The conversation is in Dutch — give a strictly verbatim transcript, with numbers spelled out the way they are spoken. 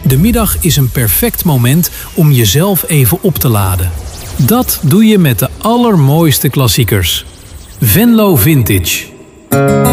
De middag is een perfect moment om jezelf even op te laden. Dat doe je met de allermooiste klassiekers. Venlo Vintage.